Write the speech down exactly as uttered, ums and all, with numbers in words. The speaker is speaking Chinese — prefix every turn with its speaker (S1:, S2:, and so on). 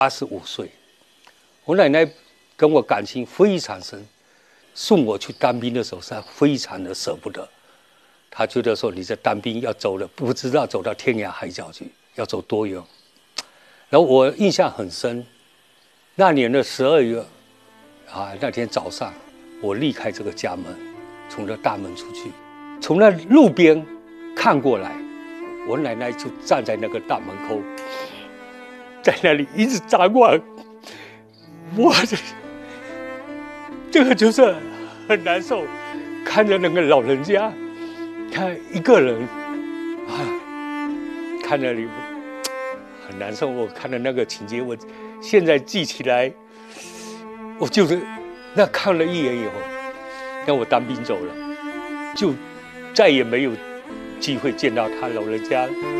S1: 八十五岁，我奶奶跟我感情非常深，送我去当兵的时候，是非常的舍不得。她觉得说你这当兵要走了，不知道走到天涯海角去，要走多远。然后我印象很深，那年的十二月，啊，那天早上我离开这个家门，从这大门出去，从那路边看过来，我奶奶就站在那个大门口。在那里一直张望，我这这个就是很难受，看着那个老人家，他一个人啊，看那里很难受。我看到那个情节，我现在记起来，我就是那看了一眼以后，那我当兵走了，就再也没有机会见到他老人家了。